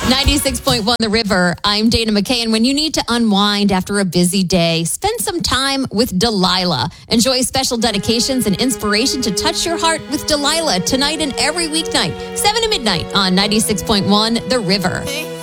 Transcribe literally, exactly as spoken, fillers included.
ninety-six point one The River. I'm Dana McKay, and when you need to unwind after a busy day, spend some time with Delilah. Enjoy special dedications and inspiration to touch your heart with Delilah tonight and every weeknight, seven to midnight on ninety-six point one The River.